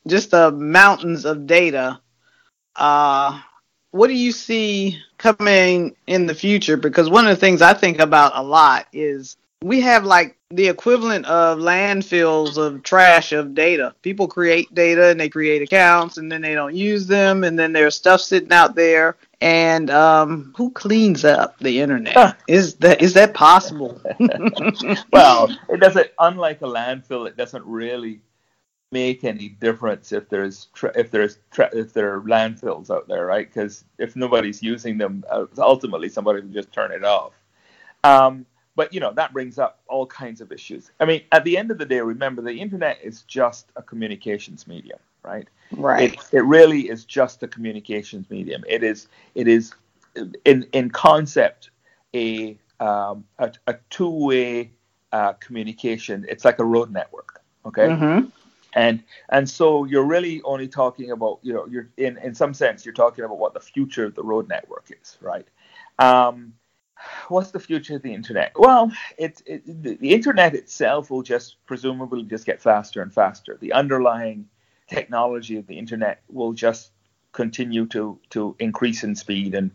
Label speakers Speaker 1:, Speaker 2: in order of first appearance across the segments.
Speaker 1: just the mountains of data, what do you see coming in the future? Because one of the things I think about a lot is we have like the equivalent of landfills of trash of data. People create data and they create accounts and then they don't use them, and then there's stuff sitting out there. And who cleans up the internet? Is that possible?
Speaker 2: Well, it doesn't. Unlike a landfill, it doesn't really make any difference if there are landfills out there, right? Because if nobody's using them, ultimately somebody will just turn it off. But that brings up all kinds of issues. I mean, at the end of the day, remember the internet is just a communications medium, right?
Speaker 1: Right.
Speaker 2: It really is just a communications medium. It is in concept a two-way communication. It's like a road network, okay?
Speaker 1: Mm-hmm.
Speaker 2: And so you're really only talking about, you're in some sense you're talking about what the future of the road network is, right? What's the future of the internet? Well, the internet itself will presumably get faster and faster. The underlying technology of the internet will just continue to increase in speed, and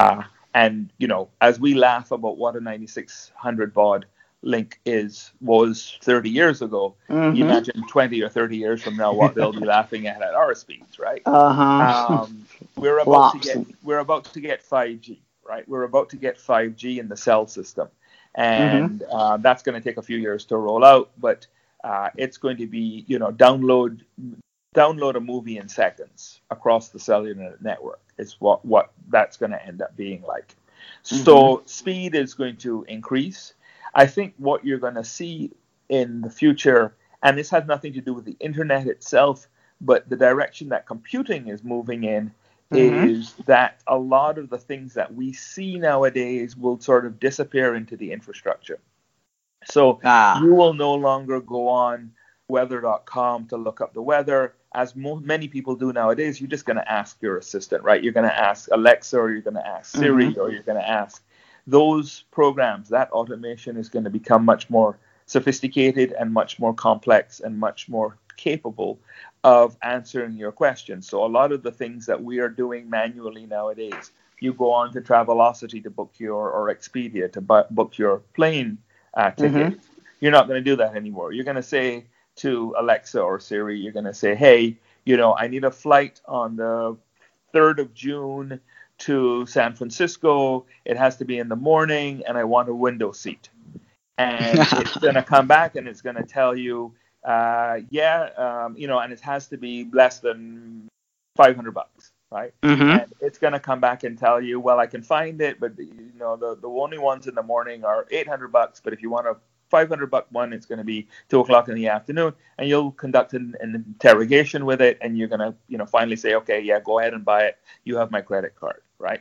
Speaker 2: as we laugh about what a 9600 baud link was 30 years ago,
Speaker 1: mm-hmm.
Speaker 2: You imagine 20 or 30 years from now what they'll be laughing at our speeds, right? We're about to get 5G, right? We're about to get 5G in the cell system, and that's going to take a few years to roll out, but it's going to be, download a movie in seconds across the cellular network is what that's going to end up being like. So speed is going to increase. I think what you're going to see in the future, and this has nothing to do with the internet itself, but the direction that computing is moving in, is that a lot of the things that we see nowadays will sort of disappear into the infrastructure. So you will no longer go on weather.com to look up the weather, as many people do nowadays. You're just going to ask your assistant, right? You're going to ask Alexa, or you're going to ask Siri, or you're going to ask those programs. That automation is going to become much more sophisticated and much more complex and much more capable of answering your questions. So a lot of the things that we are doing manually nowadays, you go on to Travelocity to book or Expedia to book your plane ticket. You're not going to do that anymore. You're going to say to Alexa or Siri, you're going to say, hey, I need a flight on the 3rd of June to San Francisco. It has to be in the morning, and I want a window seat. And it's going to come back and it's going to tell you, and it has to be less than $500, right? And it's going to come back and tell you, well, I can find it, but the only ones in the morning are $800. But if you want a $500 one, it's going to be 2:00 in the afternoon, and you'll conduct an interrogation with it, and you're going to, finally say, okay, yeah, go ahead and buy it. You have my credit card, right?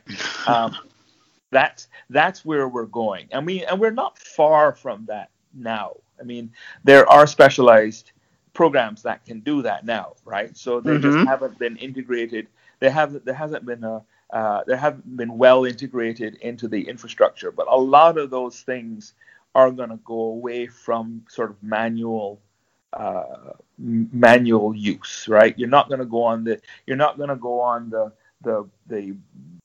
Speaker 2: That's where we're going, and we're not far from that now. I mean, there are specialized programs that can do that now, right? So they just haven't been integrated. They haven't been well integrated into the infrastructure. But a lot of those things are going to go away from sort of manual use, right? You're not going to go on the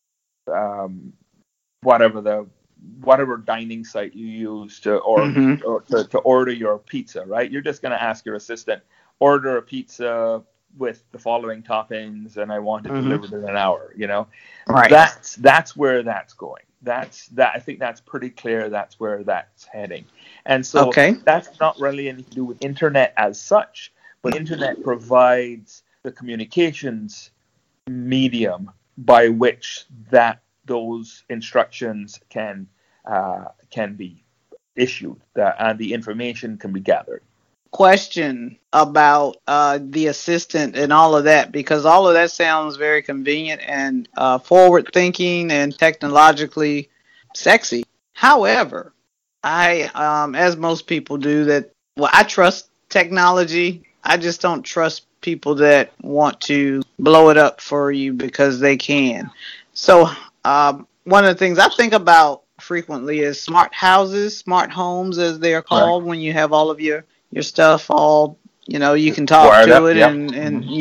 Speaker 2: whatever dining site you use to order your pizza, right? You're just going to ask your assistant, order a pizza with the following toppings, and I want it delivered in an hour.
Speaker 1: Right.
Speaker 2: That's where that's going. I think that's pretty clear. That's where that's heading. And so that's not really anything to do with internet as such, but internet provides the communications medium by which those instructions can be issued, and the information can be gathered.
Speaker 1: Question about the assistant and all of that, because all of that sounds very convenient and forward thinking and technologically sexy. However, I as most people do, I trust technology. I just don't trust people that want to blow it up for you because they can. So one of the things I think about frequently is smart houses, smart homes as they are called, when you have all of your stuff all, you can talk to it and